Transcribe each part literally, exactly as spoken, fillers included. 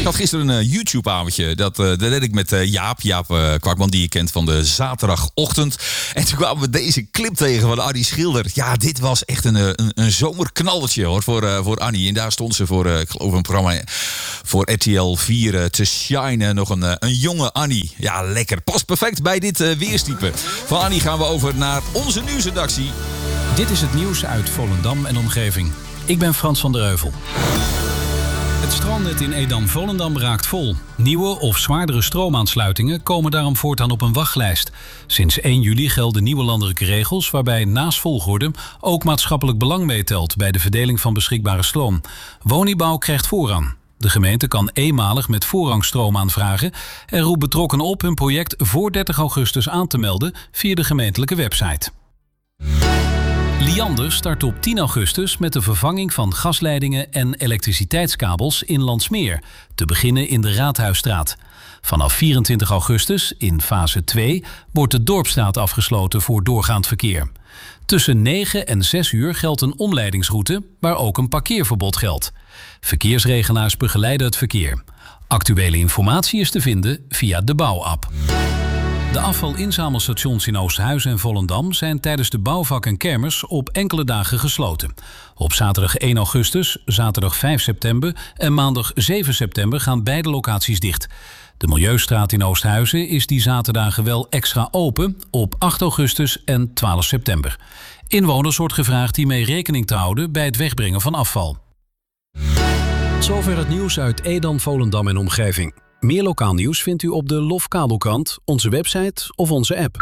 Ik had gisteren een uh, YouTube-avondje. Dat, uh, dat deed ik met uh, Jaap. Jaap uh, Kwakman, die je kent van de zaterdagochtend. En toen kwamen we deze clip tegen van Annie Schilder. Ja, dit was echt een, een, een zomerknallertje hoor, voor, uh, voor Annie. En daar stond ze voor, uh, ik geloof een programma voor R T L vier uh, te shinen. Nog een, uh, een jonge Annie. Ja, lekker. Past perfect bij dit uh, weerstype. Van Annie gaan we over naar onze nieuwsredactie. Dit is het nieuws uit Volendam en omgeving. Ik ben Frans van der Heuvel. Het strandnet in Edam-Volendam raakt vol. Nieuwe of zwaardere stroomaansluitingen komen daarom voortaan op een wachtlijst. Sinds één juli gelden nieuwe landelijke regels waarbij naast volgorde ook maatschappelijk belang meetelt bij de verdeling van beschikbare stroom. Woningbouw krijgt voorrang. De gemeente kan eenmalig met voorrang stroom aanvragen en roept betrokkenen op hun project voor dertig augustus aan te melden via de gemeentelijke website. Liander start op tien augustus met de vervanging van gasleidingen en elektriciteitskabels in Landsmeer, te beginnen in de Raadhuisstraat. Vanaf vierentwintig augustus, in fase twee, wordt de Dorpsstraat afgesloten voor doorgaand verkeer. Tussen negen en zes uur geldt een omleidingsroute, waar ook een parkeerverbod geldt. Verkeersregelaars begeleiden het verkeer. Actuele informatie is te vinden via de Bouwapp. De afvalinzamelstations in Oosthuizen en Volendam zijn tijdens de bouwvak en kermis op enkele dagen gesloten. Op zaterdag één augustus, zaterdag vijf september en maandag zeven september gaan beide locaties dicht. De Milieustraat in Oosthuizen is die zaterdagen wel extra open op acht augustus en twaalf september. Inwoners wordt gevraagd hiermee rekening te houden bij het wegbrengen van afval. Zover het nieuws uit Edam, Volendam en omgeving. Meer lokaal nieuws vindt u op de Lof Kabelkrant, onze website of onze app.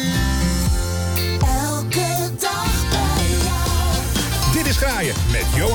Elke dag bij jou. Dit is Graaien met Johan.